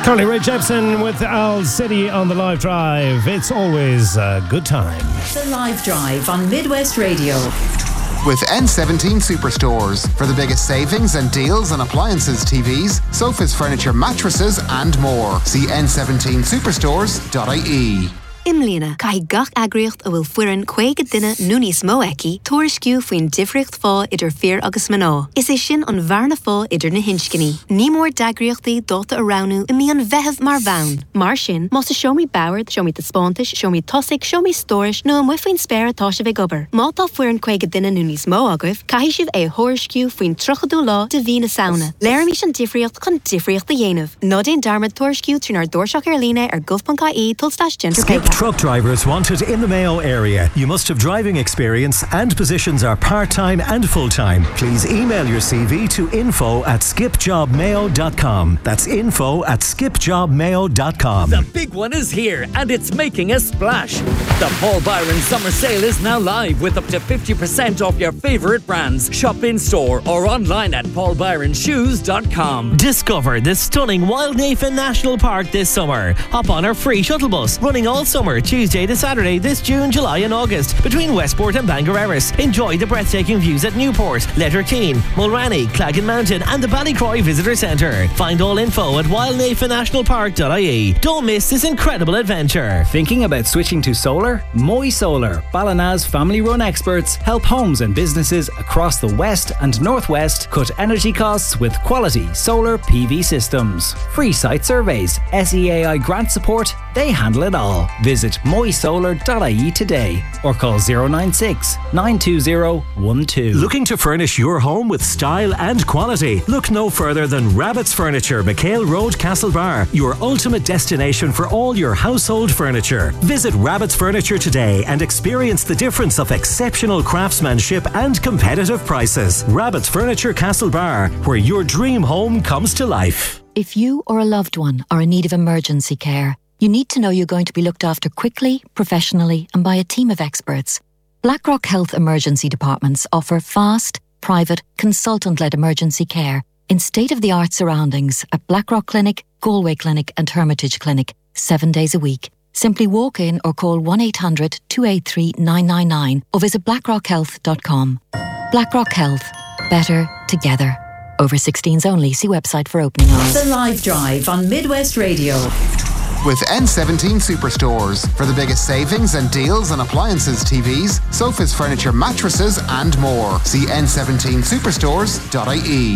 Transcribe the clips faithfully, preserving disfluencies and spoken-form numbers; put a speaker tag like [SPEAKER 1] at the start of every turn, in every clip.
[SPEAKER 1] Carly Rae Jepsen with Owl City on the Live Drive. It's always a good time.
[SPEAKER 2] The Live Drive on Midwest Radio.
[SPEAKER 3] With N seventeen Superstores for the biggest savings and deals on appliances, T Vs, sofas, furniture, mattresses and more. See n seventeen superstores dot I E.
[SPEAKER 4] Imlína, cai gach agriocht a bhfuil fuireann chuige duine núní smó eici, tuairisciú faoin difriocht fá idir fear agus maná. Is é sin an bharna fá idir na hinscinní. Ní mór dagriochtaí dóta a ránú i mí an bheitheh mar bhain. Mar sin, más a seomí bauard, seomí de spántais, seomí tosaigh, seomí stóris, nó an wifaoin spéir atá se bheith gobar. Má tá fuireann chuige duine núní smó agah, caihí sibh é thuairisciú faoin trochadú lá de bhí na saona. Léir mí sin difriocht chun difriocht a dhéanamh. Nádéon darmad tuairisciú trín ar dúirseach ar líne ar gov dot I E tulstáis gender pay gap.
[SPEAKER 5] Truck drivers wanted in the Mayo area. You must have driving experience and positions are part-time and full-time. Please email your C V to info at skip job mayo dot com. That's info at skip job mayo dot com.
[SPEAKER 6] The big one is here and it's making a splash. The Paul Byron Summer Sale is now live with up to fifty percent off your favourite brands. Shop in store or online at paul byron shoes dot com.
[SPEAKER 7] Discover the stunning Wildnafen National Park this summer. Hop on our free shuttle bus running all summer, Tuesday to Saturday this June, July and August between Westport and Bangor Erris. Enjoy the breathtaking views at Newport, Letterkeene, Mulranny, Claggan Mountain and the Ballycroy Visitor Centre. Find all info at wildnafen national park dot I E. Don't miss this incredible adventure.
[SPEAKER 8] Thinking about switching to solar? Moy Solar, Ballina's family-run experts, help homes and businesses across the west and northwest cut energy costs with quality solar P V systems. Free site surveys, S E A I grant support, they handle it all. Visit moy solar dot I E today or call zero nine six, nine two zero, one two.
[SPEAKER 5] Looking to furnish your home with style and quality? Look no further than Rabbit's Furniture, McHale Road, Castlebar, your ultimate destination for all your household furniture. Visit Rabbit's Furniture today and experience the difference of exceptional craftsmanship and competitive prices. Rabbit's Furniture, Castlebar, where your dream home comes to life.
[SPEAKER 9] If you or a loved one are in need of emergency care, you need to know you're going to be looked after quickly, professionally and by a team of experts. Blackrock Health Emergency Departments offer fast, private, consultant-led emergency care in state-of-the-art surroundings at Blackrock Clinic, Galway Clinic and Hermitage Clinic, seven days a week. Simply walk in or call one eight hundred, two eight three, nine nine nine or visit blackrock health dot com. Blackrock Health. Better together. Over sixteens only. See website for opening hours.
[SPEAKER 2] The Live Drive on Midwest Radio.
[SPEAKER 3] With N seventeen Superstores for the biggest savings and deals on appliances, T Vs, sofas, furniture, mattresses and more. See n seventeen superstores dot I E.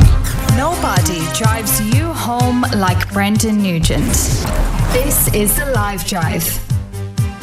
[SPEAKER 10] Nobody drives you home like Brendan Nugent. This is The Live Drive.